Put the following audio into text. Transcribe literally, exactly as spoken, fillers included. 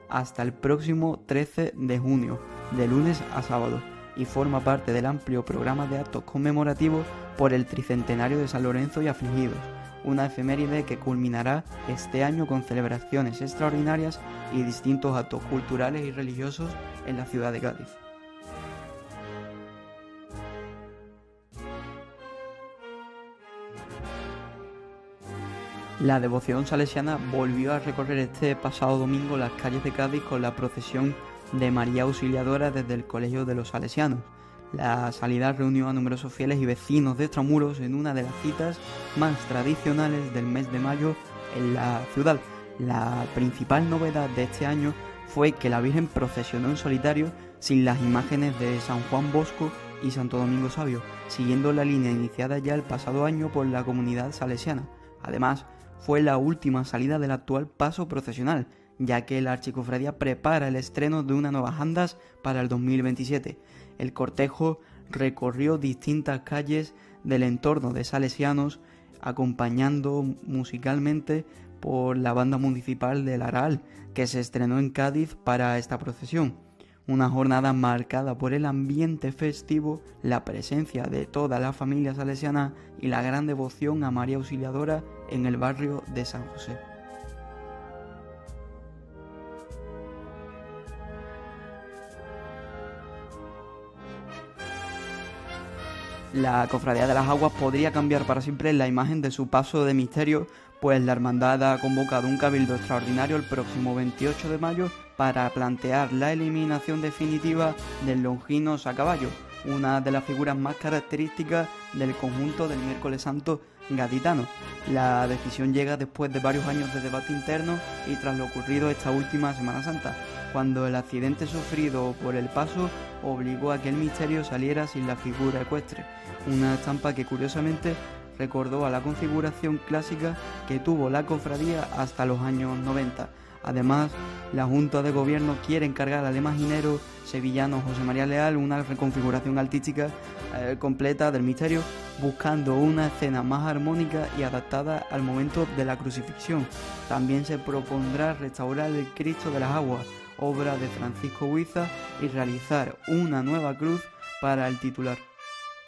hasta el próximo trece de junio, de lunes a sábado, y forma parte del amplio programa de actos conmemorativos por el tricentenario de San Lorenzo y Afligidos, una efeméride que culminará este año con celebraciones extraordinarias y distintos actos culturales y religiosos en la ciudad de Cádiz. La devoción salesiana volvió a recorrer este pasado domingo las calles de Cádiz con la procesión de María Auxiliadora desde el Colegio de los Salesianos. La salida reunió a numerosos fieles y vecinos de Extramuros en una de las citas más tradicionales del mes de mayo en la ciudad. La principal novedad de este año fue que la Virgen procesionó en solitario sin las imágenes de San Juan Bosco y Santo Domingo Sabio, siguiendo la línea iniciada ya el pasado año por la comunidad salesiana. Además, fue la última salida del actual paso procesional, ya que la Archicofradía prepara el estreno de unas nuevas andas para el dos mil veintisiete. El cortejo recorrió distintas calles del entorno de Salesianos, acompañando musicalmente por la banda municipal del Aral, que se estrenó en Cádiz para esta procesión. Una jornada marcada por el ambiente festivo, la presencia de toda la familia salesiana y la gran devoción a María Auxiliadora en el barrio de San José. La Cofradía de las Aguas podría cambiar para siempre la imagen de su paso de misterio, pues la hermandad ha convocado un cabildo extraordinario el próximo veintiocho de mayo para plantear la eliminación definitiva del Longinos a caballo, una de las figuras más características del conjunto del Miércoles Santo gaditano. La decisión llega después de varios años de debate interno y tras lo ocurrido esta última Semana Santa, cuando el accidente sufrido por el paso obligó a que el misterio saliera sin la figura ecuestre, una estampa que curiosamente recordó a la configuración clásica que tuvo la cofradía hasta los años noventa. Además, la Junta de Gobierno quiere encargar al imaginero sevillano José María Leal una reconfiguración artística eh, completa del misterio, buscando una escena más armónica y adaptada al momento de la crucifixión. También se propondrá restaurar el Cristo de las Aguas, obra de Francisco Huiza, y realizar una nueva cruz para el titular.